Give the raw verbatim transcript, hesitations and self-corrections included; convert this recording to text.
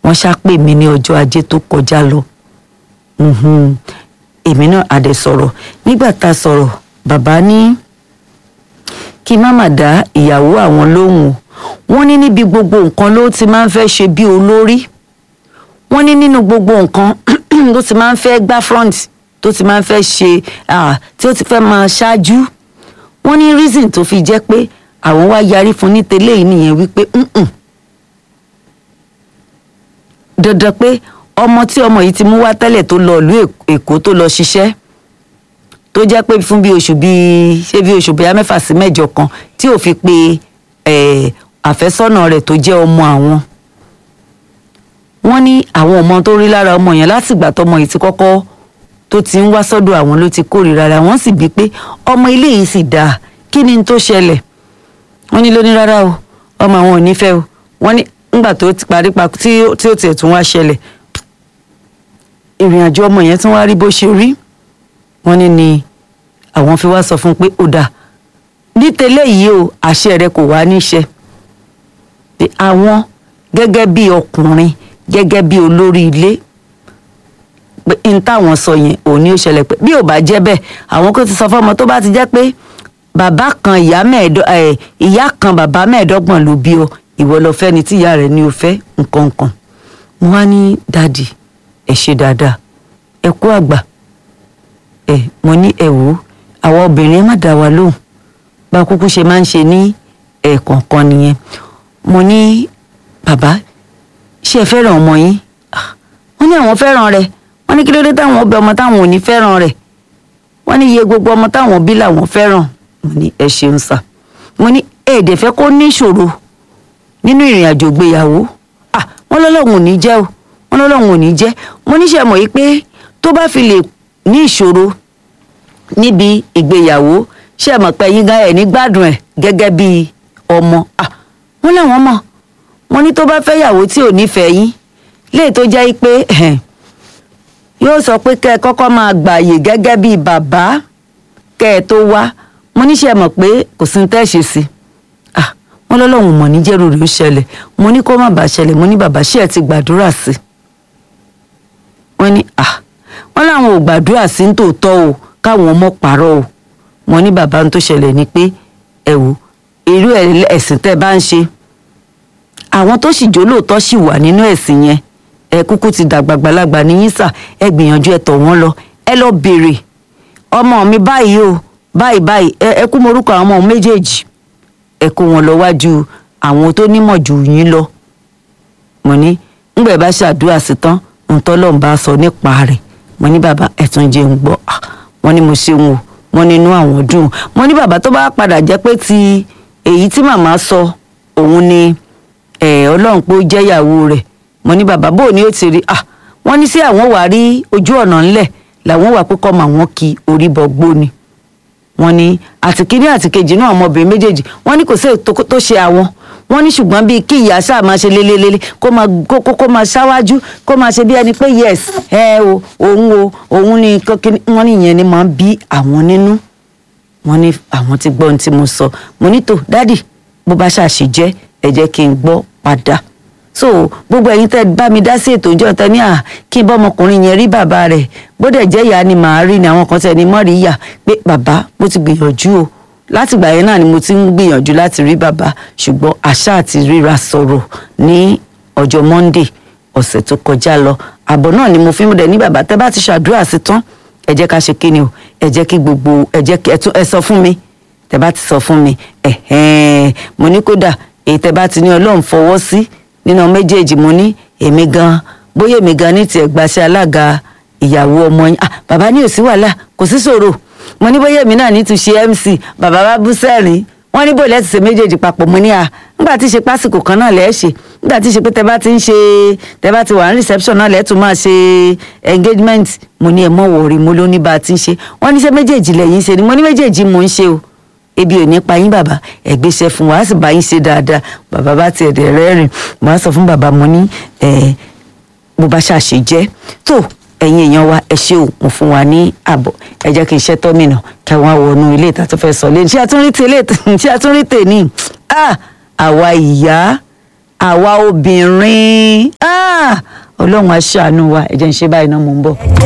wọ́n ṣá pè mí ní ọjọ́ ajé tó kọjá lọ. Mhm. Èmi náà àdẹ sọ̀rọ̀ nígbà tá a sọ̀rọ̀ bàbá ní kí má má dá ìyàwó àwọn lóhùn. Wọ́n ní níbi gbogbo nǹkan ló ti máa ń fẹ́ ṣe bí olórí. Wọ́n ní nínú gbogbo nǹkan ló ti máa ń fẹ́ gbá front tó ti máa ń fẹ́ ṣe tí ó ti fẹ́ máa ṣáájú. Wọ́n ní reason tó fi jẹ́ pé àwọn wá yarí fún ní tẹ́lẹ̀ yìí nìyẹn wípé dandan pé ọmọ tí ọmọ yìí ti mú wá tẹ́lẹ̀ tó lọ ìlú Èkó tó lọ ṣiṣẹ́ tó jẹ́ pé fún bí oṣù bíi ṣé bí oṣù bíi mẹ́fà sí mẹ́jọ kan tí ò fi pe àfẹ́sọ́nà rẹ̀ tó jẹ́ ọmọ àwọn. Wọ́n ní àwọn ọmọ tó rí lára ọmọ yẹn látìgbà tọmọ yìí ti kọ́kọ́ tó ti ń wá sọ́dọ̀ àwọn ló ti kórìíra rẹ̀. Wọ́n sì bí pé ọmọ ilé yìí sì dáa, kí ni tó ṣẹlẹ̀? Wọ́n ní lóní rárá o, ọmọ àwọn ò ní fẹ́ o. Wọ́n ní ńgbà tó ti parí pa tí ó tiẹ̀ tún wá ṣẹlẹ̀ ìrìn àjò ọmọ yẹn tún wá rí bó ṣe rí. Wọ́n ní ni àwọn fi wá sọ fún pé ó dáa ní tẹ́lẹ̀ yìí o, àṣẹ rẹ kò wá níṣẹ́. Àwọn gẹ́gẹ́ bí ọkùnrin gẹ́gẹ́ bí olórí ilé pé n táwọn sọ yẹn ò ní ó ṣẹlẹ̀ pé bí ò bá jẹ́ bẹ́ẹ̀ àwọn kò ti sọ fọ́mọ tó bá ti jẹ́ pé bàbá kan ìyá mẹ́ẹ̀dọ́ ẹ̀ ìyá kan bàbá mẹ́ẹ̀ẹ́dọ́gbọ̀n ló bí ọ ìwọ lọ fẹ́ ni tí ìyá rẹ̀ ní o fẹ́ nǹkan nǹkan. Mo wá ní dádì ẹ ṣe dáadáa ẹ kú àgbà ẹ mo ní ẹ wò ó àwọn obìnrin má dá wa lóhùn bá kúkú ṣe máa ń ṣe ní ẹ̀ẹ̀kọ̀ọ̀kan nìyẹn. Mo ní bàbá ṣé ẹ fẹ́ràn ọmọ yín? Wọ́n ní àwọn fẹ́ràn rẹ̀. Wọ́n ní kí ló dé táwọn ọbẹ̀ ọmọ táwọn ò ní fẹ́ràn rẹ̀? Wọ́n ní iye gbogbo ọmọ táwọn bí làwọn fẹ́ràn. Mo ní ẹ ṣeun sà. Mo ní èdè fẹ́ kó ní ìṣòro nínú ìrìn àjò ìgbéyàwó. Wọ́n lọ́lọ́run ò ní jẹ́ o, wọ́n lọ́lọ́run ò ní jẹ́. Mo ní ṣe mọ̀ yìí pé tó bá fi lè ní ìṣòro níbi ìgbéyàwó ṣe mọ̀ pé yín gan ẹ̀ ní gbádùn ẹ̀ gẹ́gẹ́ bí ọmọ. Wọ́n láwọn mọ̀. Mo ní tó bá fẹ́ yàwó tí ò nífẹ̀ẹ́ yín léè tó jẹ́ pé yóò sọ pé kẹ́ ẹ kọ́kọ́ máa gbààyè gẹ́gẹ́ bí bàbá kẹ́ ẹ tó wá. Mo ní ṣe mọ̀ pé kò sí ní tẹ́ ṣe sí. Wọ́n lọ́lọ́run mọ̀ ní jẹ́rù rí ó ṣẹlẹ̀. Mo ní kó má bàa ṣẹlẹ̀. Mo ní bàbá ṣé ẹ ti gbàdúrà sí? Wọ́n ní à wọ́n láwọn ò gbàdúrà sí ní tòótọ́ o káwọn ọmọ pààrọ̀ o. Mo ní bàbá ń tó ṣẹlẹ̀ ni pé ẹ wò irú ẹ̀sìn tẹ́ bá ń ṣe àwọn tó sì jó lóòótọ́ sì wà nínú ẹ̀sìn yẹn ẹ kúkú ti dàgbà gbàlagbà ní yín sà ẹ gbìyànjú ẹ tọ̀ wọ́n lọ ẹ lọ béèrè ọmọ mi báyìí o báyìí báyìí ẹ kú morúkọ àwọn ọmọ méjèèjì ẹ kó wọn lọ wájú àwọn tó nímọ̀ jù yín lọ. Mo ní ńgbà bá ṣàdúrà sí tán ntọ́lọ́run bá sọ nípa rẹ̀. Mo ní bàbá ẹ tún jẹ́ ń gbọ́. Wọ́n ní mo ṣeun o wọ́n nínú àwọn dùn. Mo ní bàbá tó bá padà jẹ́ pé ti èyí tí màmá sọ òun ni Ọlọ́run pé ó jẹ́ ìyàwó rẹ̀. Mo ní bàbá bò ní ó ti rí wọ́n ní sí àwọn wà rí ojú ọ̀nà ńlẹ̀ làwọn wà pé kọ́ mà wọ́n kí orí bọ gbó ni. Wọ́n ní àtìkíní àtìkejì náà ọmọbìnrin méjèèjì wọ́n ní kò sí ètò tó ṣe àwọn. Wọ́n ní ṣùgbọ́n bíi kí ìyá sáà máa ṣe lélelele kó máa kó kó máa ṣáwájú kó máa ṣe bí ẹni pé yes ẹ o òun o òun ni wọ́n ní ìyẹn ni máa ń bí àwọn nínú. Wọ́n ní àwọn ti gbọ́ ohun tí mo sọ. Mo ní tó dádì bó bá ṣàṣì jẹ́ ẹ jẹ́ kí n gbọ́ padà. So gbogbo ẹ̀yin tẹ́ bá mi dá sí ètò ìjọ tẹ́ ní à kí n bá ọmọkùnrin yẹn rí bàbá rẹ̀ bódẹ̀ jẹ́ ìyá ni màá rí ni àwọn kan tẹ́ ni mọ́ rí ìyá pé bàbá mo ti gbìyànjú o látìgbà yẹn náà ni mo ti ń gbìyànjú láti rí bàbá ṣùgbọ́n àṣà àti ríra sọ̀rọ̀ ní ọjọ́ Monday ọ̀sẹ̀ tó kọjá lọ àbọ̀ náà ni mo fi ń dẹ̀ ní bàbá tẹ́ bá ti ṣàdúrà sí tán ẹ jẹ́ ká ṣe kíni o ẹ jẹ́ kí gbogbo ẹ jẹ́ kí ẹ sọ fún mi tẹ́ bá ti sọ fún mi ẹ̀hẹ́n mo ní kódà èyí tẹ́ bá ti ní Ọlọ́run fọwọ́ sí nínú méjèèjì mo ní èmi gan bóyá èmi gan ní tiẹ̀ gbaṣẹ́ alága ìyàwó ọmọ yín ah bàbá ní ò sí wàhálà kò sí ṣòro mo ní bóyá èmi náà ní tún ṣe M C bàbá bá bú sẹ́rìn wọ́n ní bóyá ti ṣe méjèèjì papọ̀ mo ní à nígbà tí ṣe pásìkò kan náà lẹ́ẹ̀ ṣe nígbà tí ṣe pé tẹ bá ti ń ṣe tẹ bá ti wà ní reception náà lẹ́ẹ̀ tún máa ṣe engagement mo ní ẹ mọ̀ wọ̀rí mo ló ní bá a ti ń ṣe wọ́n ní ṣe méjèèjì lẹ́yìn ṣe ni mo ní méjèèjì mò ń ṣe o ebi ò ní pa yín bàbá ẹgbẹ́sẹ̀ fún wa á sì bá yín ṣe dáadáa bàbá bá tiẹ̀ dẹ̀ rẹ́rìn mo á sọ fún bàbá mo ní ẹ bó bá ṣàṣe jẹ́ tó ẹ̀yin èèyàn wa ẹ ṣé o mo fún wa ní àbọ̀ ẹ jẹ́ kí n ṣe tọ́mìnà kí wọ́n wọnú ilé ìta tó fẹ́ sọ lé ṣé àtúnrí tèlé ṣé àtúnrí tèní àwa ìyá àwa obìnrin ọlọ́run á ṣàánú wa ẹ jẹ́ n ṣe báyìí náà mò ń bọ̀.